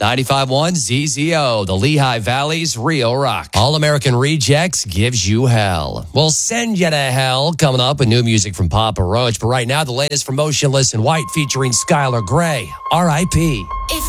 95.1 ZZO, the Lehigh Valley's real rock. All American Rejects gives you hell. We'll send you to hell coming up with new music from Papa Roach. But right now, the latest from Motionless in White featuring Skylar Grey. R.I.P. If